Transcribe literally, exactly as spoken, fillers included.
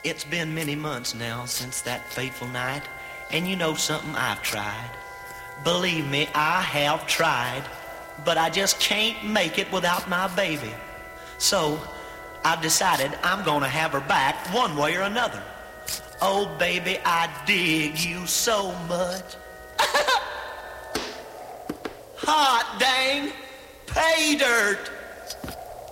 It's been many months now since that fateful night, and you know something, I've tried. Believe me, I have tried, but I just can't make it without my baby. So, I've decided I'm gonna have her back one way or another. Oh, baby, I dig you so much. Hot dang, pay dirt.